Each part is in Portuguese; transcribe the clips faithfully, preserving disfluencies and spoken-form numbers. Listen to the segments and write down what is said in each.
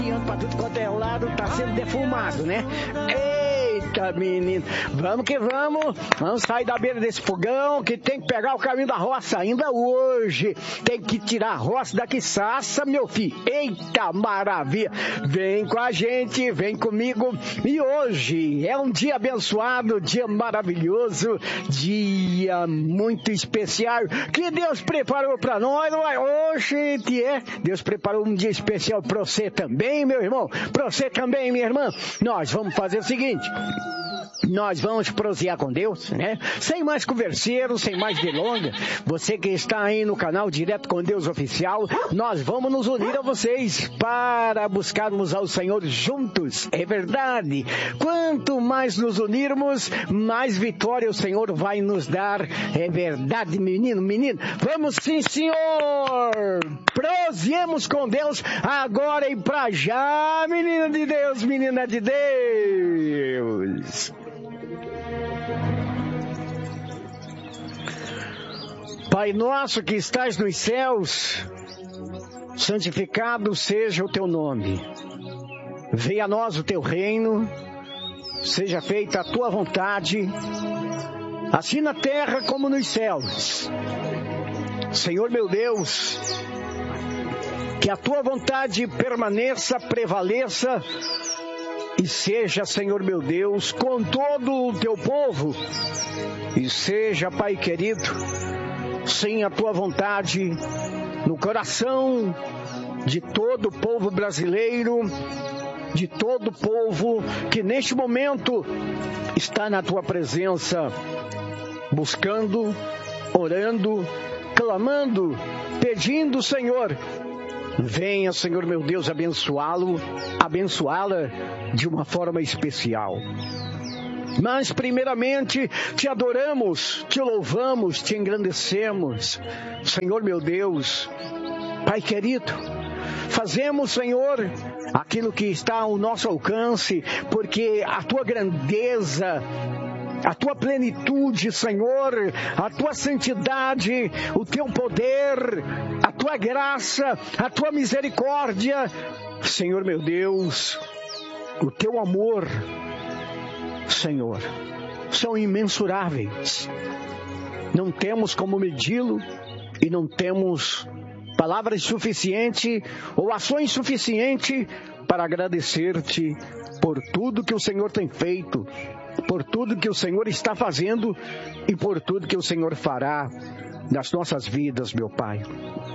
Pra tudo quanto é lado, tá sendo defumado, né? Eita, menino, vamos que vamos, vamos sair da beira desse fogão, que tem que pegar o caminho da roça ainda hoje, tem que tirar a roça da quiçaça, meu filho. Eita, maravilha, vem com a gente, vem comigo, e hoje é um dia abençoado, dia maravilhoso, dia muito especial, que Deus preparou pra nós. Hoje é, Deus preparou um dia especial pra você também, meu irmão, pra você também, minha irmã. Nós vamos fazer o seguinte, nós vamos prosear com Deus, né? Sem mais converseiro, sem mais delonga. Você que está aí no canal Direto com Deus Oficial, nós vamos nos unir a vocês para buscarmos ao Senhor juntos. É verdade. Quanto mais nos unirmos, mais vitória o Senhor vai nos dar. É verdade, menino, menino. Vamos sim, Senhor. Proseemos com Deus agora e pra já, menina de Deus, menina de Deus. Pai nosso que estás nos céus, santificado seja o teu nome. Venha a nós o teu reino, seja feita a tua vontade, assim na terra como nos céus. Senhor meu Deus, que a tua vontade permaneça, prevaleça e seja, Senhor meu Deus, com todo o teu povo. E seja, Pai querido, sim, a tua vontade no coração de todo o povo brasileiro, de todo o povo que neste momento está na tua presença, buscando, orando, clamando, pedindo, Senhor. Venha, Senhor meu Deus, abençoá-lo, abençoá-la de uma forma especial. Mas primeiramente te adoramos, te louvamos, te engrandecemos, Senhor meu Deus, Pai querido, fazemos, Senhor, aquilo que está ao nosso alcance, porque a tua grandeza, a tua plenitude, Senhor, a tua santidade, o teu poder, a tua graça, a tua misericórdia, Senhor meu Deus, o teu amor, Senhor, são imensuráveis. Não temos como medi-lo e não temos palavras suficientes ou ações suficientes para agradecer-te por tudo que o Senhor tem feito, por tudo que o Senhor está fazendo e por tudo que o Senhor fará nas nossas vidas, meu Pai.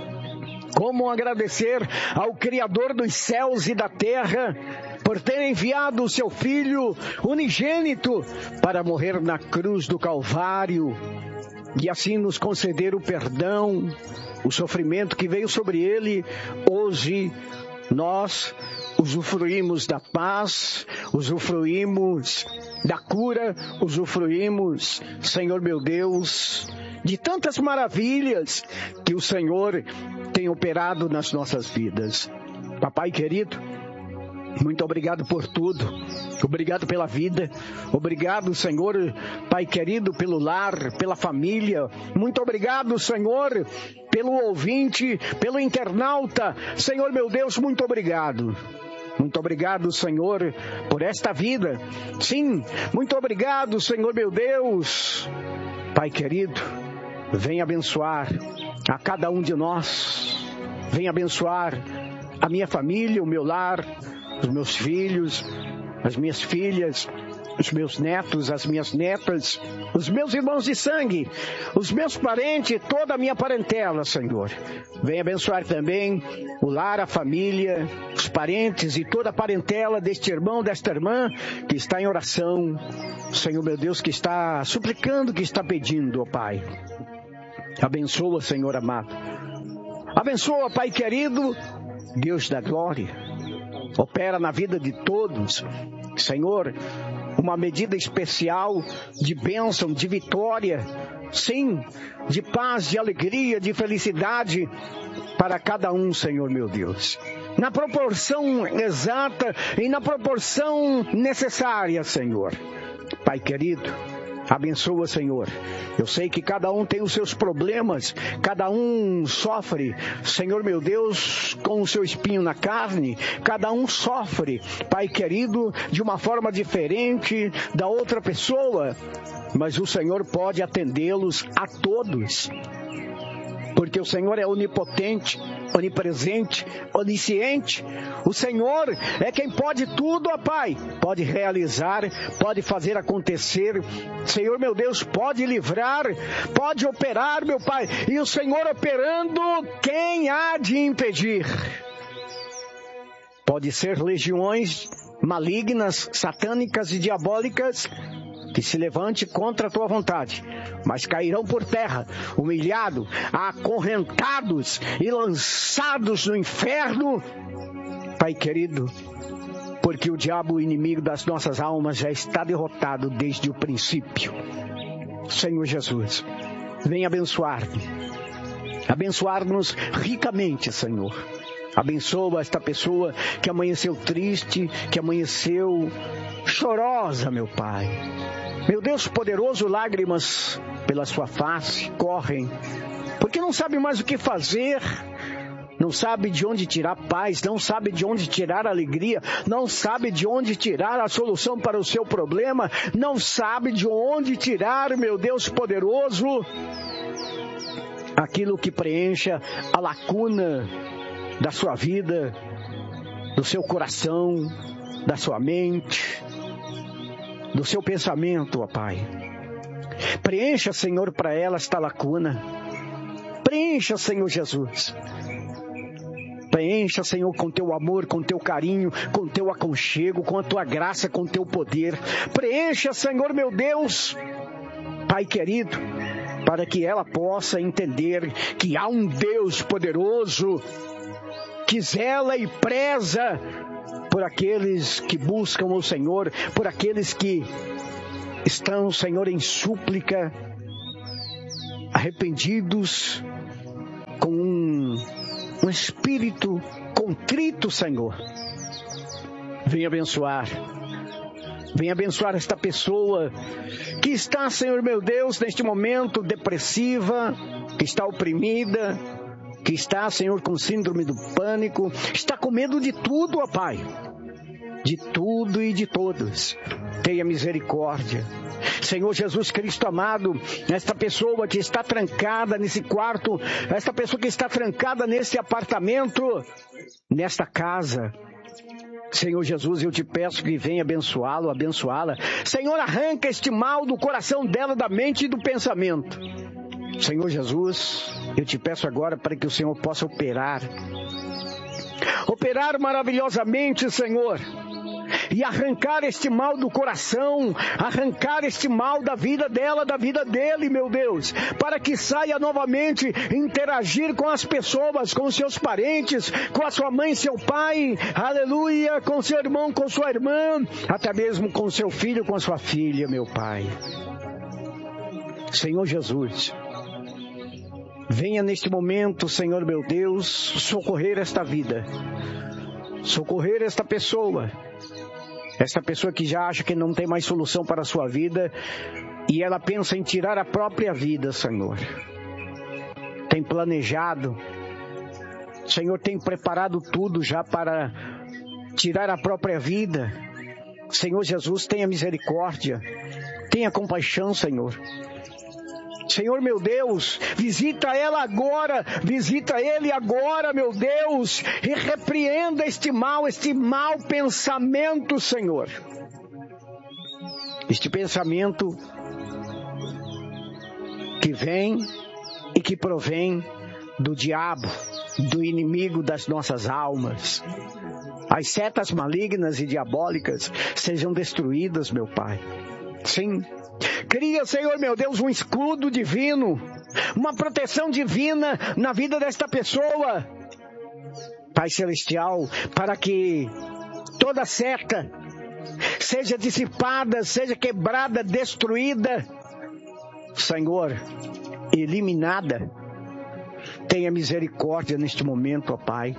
Como agradecer ao Criador dos céus e da terra por ter enviado o seu Filho unigênito para morrer na cruz do Calvário e assim nos conceder o perdão, o sofrimento que veio sobre ele. Hoje nós usufruímos da paz, usufruímos da cura, usufruímos, Senhor meu Deus, de tantas maravilhas que o Senhor tem operado nas nossas vidas. Papai querido, muito obrigado por tudo. Obrigado pela vida. Obrigado, Senhor, Pai querido, pelo lar, pela família. Muito obrigado, Senhor, pelo ouvinte, pelo internauta. Senhor, meu Deus, muito obrigado. Muito obrigado, Senhor, por esta vida. Sim, muito obrigado, Senhor, meu Deus. Pai querido, venha abençoar a cada um de nós. Venha abençoar a minha família, o meu lar, os meus filhos, as minhas filhas, os meus netos, as minhas netas, os meus irmãos de sangue, os meus parentes, toda a minha parentela, Senhor. Venha abençoar também o lar, a família, os parentes e toda a parentela deste irmão, desta irmã que está em oração. Senhor meu Deus, que está suplicando, que está pedindo, ó Pai. Abençoa, Senhor amado. Abençoa, Pai querido, Deus da glória. Opera na vida de todos, Senhor, uma medida especial de bênção, de vitória, sim, de paz, de alegria, de felicidade para cada um, Senhor meu Deus. Na proporção exata e na proporção necessária, Senhor. Pai querido, Abençoa, Senhor. Eu sei que cada um tem os seus problemas, cada um sofre, Senhor meu Deus, com o seu espinho na carne, cada um sofre, Pai querido, de uma forma diferente da outra pessoa, mas o Senhor pode atendê-los a todos, porque o Senhor é onipotente, onipresente, onisciente. O Senhor é quem pode tudo, ó Pai. Pode realizar, pode fazer acontecer. Senhor, meu Deus, pode livrar, pode operar, meu Pai. E o Senhor operando, quem há de impedir? Pode ser legiões malignas, satânicas e diabólicas que se levante contra a tua vontade, mas cairão por terra, humilhados, acorrentados e lançados no inferno, Pai querido, porque o diabo, o inimigo das nossas almas, já está derrotado desde o princípio. Senhor Jesus, vem abençoar-nos, abençoar-nos ricamente, Senhor. Abençoa esta pessoa que amanheceu triste, que amanheceu chorosa, meu Pai. Meu Deus poderoso, lágrimas pela sua face correm, porque não sabe mais o que fazer, não sabe de onde tirar paz, não sabe de onde tirar alegria, não sabe de onde tirar a solução para o seu problema, não sabe de onde tirar, meu Deus poderoso, aquilo que preencha a lacuna da sua vida, do seu coração, da sua mente, do seu pensamento, ó Pai. Preencha, Senhor, para ela esta lacuna. Preencha, Senhor Jesus. Preencha, Senhor, com teu amor, com teu carinho, com teu aconchego, com a tua graça, com teu poder. Preencha, Senhor, meu Deus, Pai querido, para que ela possa entender que há um Deus poderoso que zela e preza por aqueles que buscam o Senhor, por aqueles que estão, Senhor, em súplica, arrependidos, com um, um espírito contrito, Senhor. Vem abençoar, vem abençoar esta pessoa que está, Senhor meu Deus, neste momento depressiva, que está oprimida, que está, Senhor, com síndrome do pânico, está com medo de tudo, ó Pai, de tudo e de todos. Tenha misericórdia. Senhor Jesus Cristo amado, esta pessoa que está trancada nesse quarto, esta pessoa que está trancada nesse apartamento, nesta casa, Senhor Jesus, eu te peço que venha abençoá-lo, abençoá-la. Senhor, arranca este mal do coração dela, da mente e do pensamento. Senhor Jesus, eu te peço agora para que o Senhor possa operar, operar maravilhosamente, Senhor, e arrancar este mal do coração, arrancar este mal da vida dela, da vida dele, meu Deus, para que saia novamente interagir com as pessoas, com os seus parentes, com a sua mãe, seu pai, aleluia, com seu irmão, com sua irmã, até mesmo com seu filho, com sua filha, meu Pai. Senhor Jesus, venha neste momento, Senhor meu Deus, socorrer esta vida, socorrer esta pessoa, esta pessoa que já acha que não tem mais solução para a sua vida e ela pensa em tirar a própria vida, Senhor. Tem planejado, Senhor, tem preparado tudo já para tirar a própria vida. Senhor Jesus, tenha misericórdia, tenha compaixão, Senhor. Senhor meu Deus, visita ela agora, visita ele agora, meu Deus, e repreenda este mal, este mau pensamento, Senhor. Este pensamento que vem e que provém do diabo, do inimigo das nossas almas. As setas malignas e diabólicas sejam destruídas, meu Pai. Sim. Cria, Senhor meu Deus, um escudo divino, uma proteção divina na vida desta pessoa, Pai Celestial, para que toda seta seja dissipada, seja quebrada, destruída, Senhor, eliminada. Tenha misericórdia neste momento, ó Pai.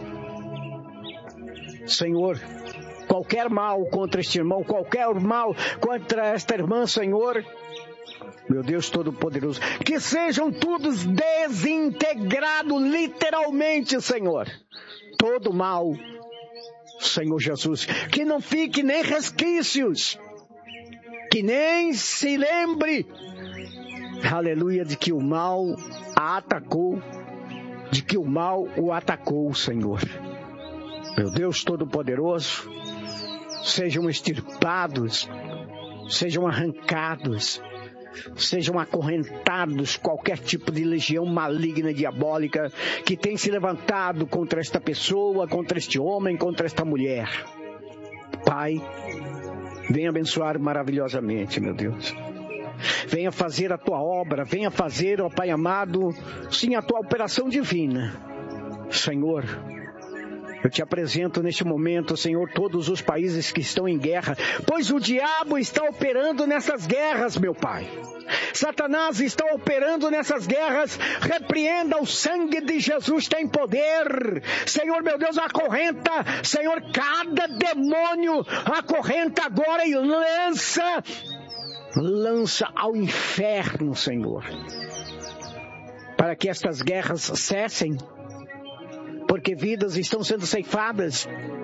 Senhor, qualquer mal contra este irmão, qualquer mal contra esta irmã, Senhor, meu Deus Todo-Poderoso, que sejam todos desintegrados, literalmente, Senhor. Todo mal, Senhor Jesus, que não fique nem resquícios, que nem se lembre, aleluia, de que o mal a atacou, de que o mal o atacou, Senhor. Meu Deus Todo-Poderoso, sejam extirpados, sejam arrancados, sejam acorrentados qualquer tipo de legião maligna e diabólica que tem se levantado contra esta pessoa, contra este homem, contra esta mulher. Pai, venha abençoar maravilhosamente, meu Deus. Venha fazer a tua obra, venha fazer, ó Pai amado, sim, a tua operação divina. Senhor, eu te apresento neste momento, Senhor, todos os países que estão em guerra, pois o diabo está operando nessas guerras, meu Pai. Satanás está operando nessas guerras. Repreenda, o sangue de Jesus tem poder. Senhor, meu Deus, acorrenta, Senhor, cada demônio, acorrenta agora e lança, lança ao inferno, Senhor, para que estas guerras cessem, porque vidas estão sendo ceifadas,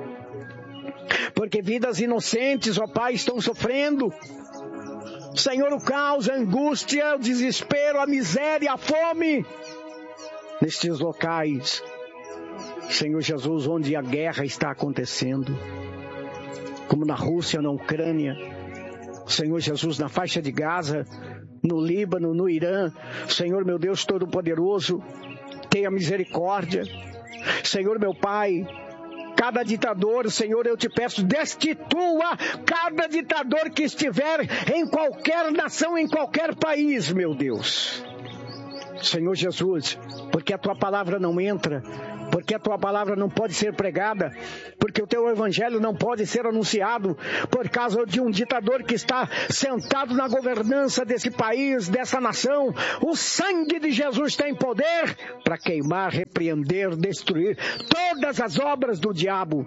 porque vidas inocentes, ó Pai, estão sofrendo. Senhor, o caos, a angústia, o desespero, a miséria, a fome, nestes locais, Senhor Jesus, onde a guerra está acontecendo, como na Rússia, na Ucrânia, Senhor Jesus, na faixa de Gaza, no Líbano, no Irã. Senhor, meu Deus Todo-Poderoso, tenha misericórdia. Senhor, meu Pai, cada ditador, Senhor, eu te peço, destitua cada ditador que estiver em qualquer nação, em qualquer país, meu Deus. Senhor Jesus, porque a tua palavra não entra, porque a tua palavra não pode ser pregada, porque o teu evangelho não pode ser anunciado por causa de um ditador que está sentado na governança desse país, dessa nação. O sangue de Jesus tem poder para queimar, repreender, destruir todas as obras do diabo.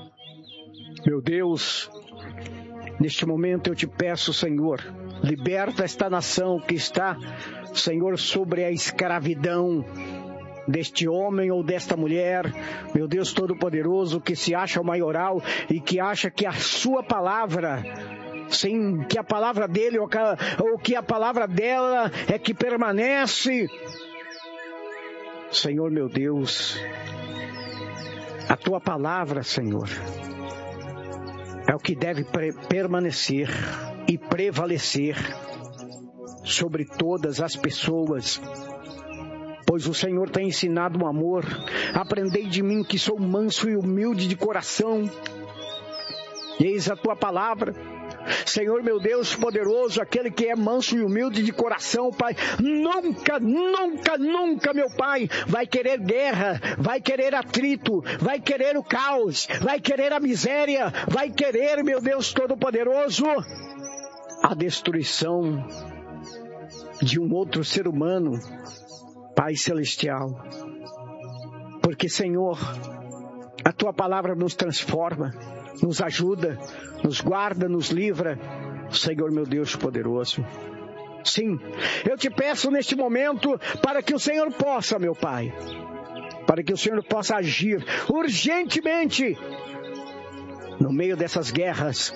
Meu Deus, neste momento eu te peço, Senhor, liberta esta nação que está, Senhor, sobre a escravidão deste homem ou desta mulher, meu Deus Todo-Poderoso, que se acha o maioral e que acha que a sua palavra, sim, que a palavra dele ou que a palavra dela é que permanece. Senhor, meu Deus, a tua palavra, Senhor, é o que deve pre- permanecer e prevalecer sobre todas as pessoas, pois o Senhor tem ensinado um amor. Aprendei de mim que sou manso e humilde de coração. Eis a tua palavra. Senhor, meu Deus poderoso, aquele que é manso e humilde de coração, Pai, nunca, nunca, nunca, meu Pai, vai querer guerra, vai querer atrito, vai querer o caos, vai querer a miséria, vai querer, meu Deus Todo-Poderoso, a destruição de um outro ser humano, Pai Celestial. Porque, Senhor, a tua palavra nos transforma, nos ajuda, nos guarda, nos livra, Senhor, meu Deus poderoso. Sim, eu te peço neste momento para que o Senhor possa, meu Pai, para que o Senhor possa agir urgentemente no meio dessas guerras,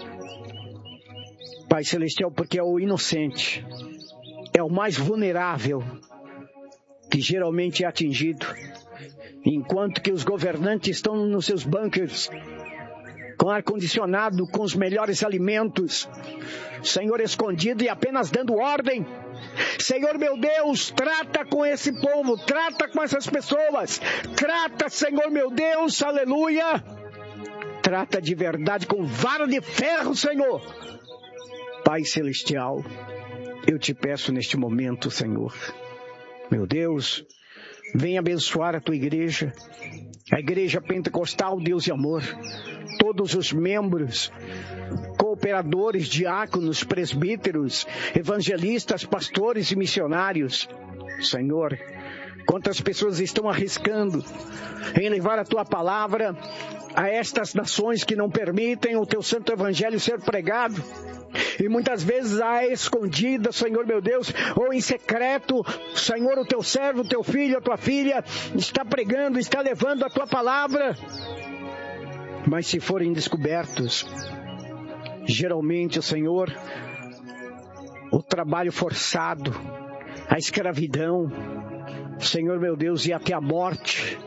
Pai Celestial, porque é o inocente, é o mais vulnerável que geralmente é atingido, enquanto que os governantes estão nos seus bunkers, com ar-condicionado, com os melhores alimentos, Senhor, escondido e apenas dando ordem. Senhor, meu Deus, trata com esse povo, trata com essas pessoas, trata, Senhor, meu Deus, aleluia, trata de verdade com vara de ferro, Senhor. Pai Celestial, eu te peço neste momento, Senhor, meu Deus, venha abençoar a tua igreja, a igreja pentecostal, Deus e amor, todos os membros, cooperadores, diáconos, presbíteros, evangelistas, pastores e missionários. Senhor, quantas pessoas estão arriscando em levar a tua palavra a estas nações que não permitem o teu santo evangelho ser pregado. E muitas vezes a escondida, Senhor meu Deus, ou em secreto, Senhor, o teu servo, o teu filho, a tua filha está pregando, está levando a tua palavra. Mas se forem descobertos, geralmente, Senhor, o trabalho forçado, a escravidão, Senhor meu Deus, e até a morte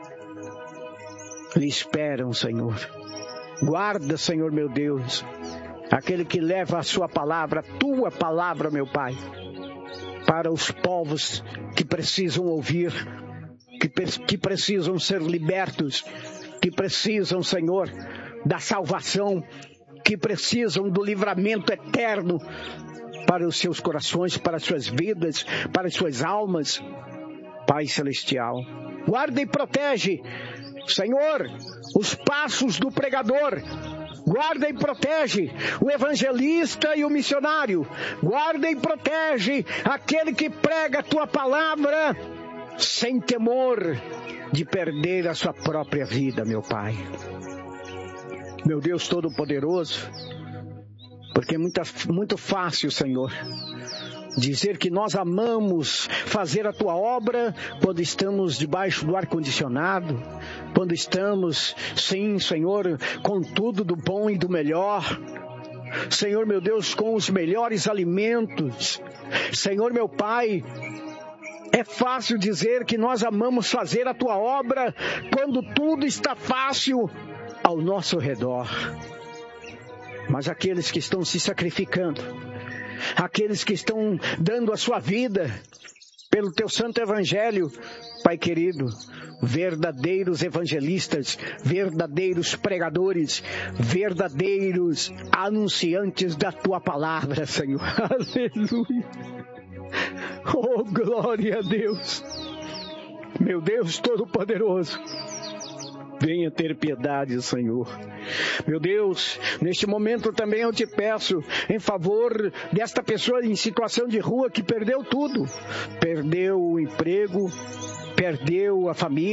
lhe esperam, Senhor. Guarda, Senhor meu Deus, aquele que leva a sua palavra, a tua palavra, meu Pai, para os povos que precisam ouvir, que, que precisam ser libertos, que precisam, Senhor, da salvação, que precisam do livramento eterno para os seus corações, para as suas vidas, para as suas almas. Pai Celestial, guarda e protege, Senhor, os passos do pregador. Guarda e protege o evangelista e o missionário. Guarda e protege aquele que prega a tua palavra sem temor de perder a sua própria vida, meu Pai. Meu Deus Todo-Poderoso, porque é muito, muito fácil, Senhor, dizer que nós amamos fazer a tua obra quando estamos debaixo do ar-condicionado, quando estamos, sim, Senhor, com tudo do bom e do melhor. Senhor, meu Deus, com os melhores alimentos. Senhor, meu Pai, é fácil dizer que nós amamos fazer a tua obra quando tudo está fácil ao nosso redor. Mas aqueles que estão se sacrificando, aqueles que estão dando a sua vida pelo teu santo evangelho, Pai querido, verdadeiros evangelistas, verdadeiros pregadores, verdadeiros anunciantes da tua palavra, Senhor. Aleluia. Oh, glória a Deus. Meu Deus Todo-Poderoso, venha ter piedade, Senhor. Meu Deus, neste momento também eu te peço em favor desta pessoa em situação de rua que perdeu tudo. Perdeu o emprego, perdeu a família.